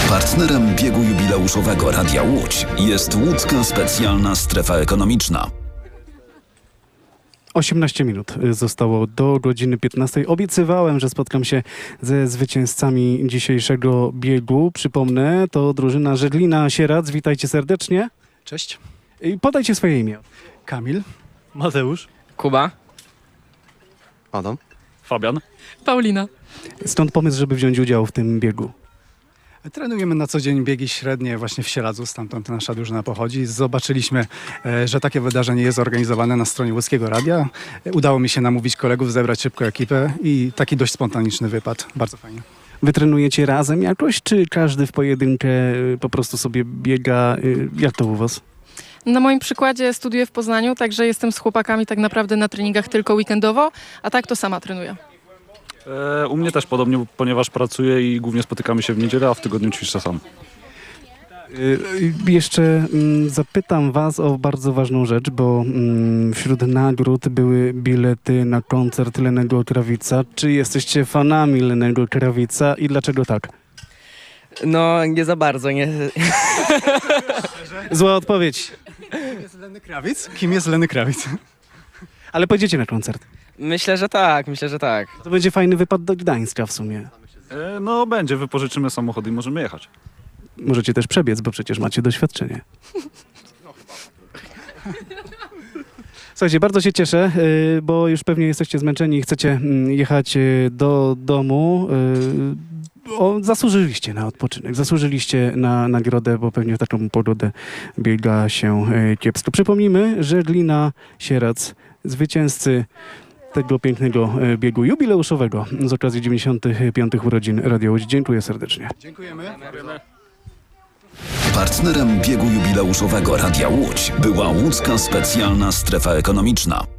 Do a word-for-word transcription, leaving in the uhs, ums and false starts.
Partnerem biegu jubileuszowego Radia Łódź jest Łódzka Specjalna Strefa Ekonomiczna. osiemnaście minut zostało do godziny piętnastej. Obiecywałem, że spotkam się ze zwycięzcami dzisiejszego biegu. Przypomnę, to drużyna Żeglina-Sierac. Witajcie serdecznie. Cześć. I podajcie swoje imię. Kamil. Mateusz. Kuba. Adam. Fabian. Paulina. Stąd pomysł, żeby wziąć udział w tym biegu. Trenujemy na co dzień biegi średnie właśnie w Sieradzu, stamtąd nasza drużyna pochodzi. Zobaczyliśmy, e, że takie wydarzenie jest organizowane na stronie Łódzkiego Radia. E, Udało mi się namówić kolegów, zebrać szybko ekipę i taki dość spontaniczny wypad. Bardzo fajnie. Wy trenujecie razem jakoś, czy każdy w pojedynkę y, po prostu sobie biega? Y, Jak to u was? Na moim przykładzie studiuję w Poznaniu, także jestem z chłopakami tak naprawdę na treningach tylko weekendowo, a tak to sama trenuję. E, u mnie też podobnie, ponieważ pracuję i głównie spotykamy się w niedzielę, a w tygodniu ćwiczę sam. Y, y, Jeszcze mm, zapytam was o bardzo ważną rzecz, bo mm, wśród nagród były bilety na koncert Lennego Krawica. Czy jesteście fanami Lennego Krawica i dlaczego tak? No, nie za bardzo, nie. Zła odpowiedź. Kim jest Lenny Krawiec? Kim jest Lenny Krawiec? Ale pojedziecie na koncert. Myślę, że tak, myślę, że tak. To będzie fajny wypad do Gdańska w sumie. E, no będzie, wypożyczymy samochód i możemy jechać. Możecie też przebiec, bo przecież macie doświadczenie. Słuchajcie, bardzo się cieszę, y, bo już pewnie jesteście zmęczeni i chcecie mm, jechać y, do domu. Y, O, zasłużyliście na odpoczynek, zasłużyliście na nagrodę, bo pewnie w taką pogodę biega się y, kiepsko. Przypomnijmy, że Żeglina-Sierac, zwycięzcy tego pięknego y, biegu jubileuszowego z okazji dziewięćdziesiątych piątych urodzin Radia Łódź. Dziękuję serdecznie. Dziękujemy. Partnerem biegu jubileuszowego Radia Łódź była Łódzka Specjalna Strefa Ekonomiczna.